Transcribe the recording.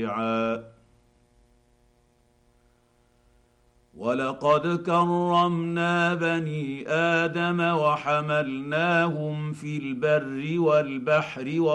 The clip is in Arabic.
ولقد كرمنا بني ادم وحملناهم في البر والبحر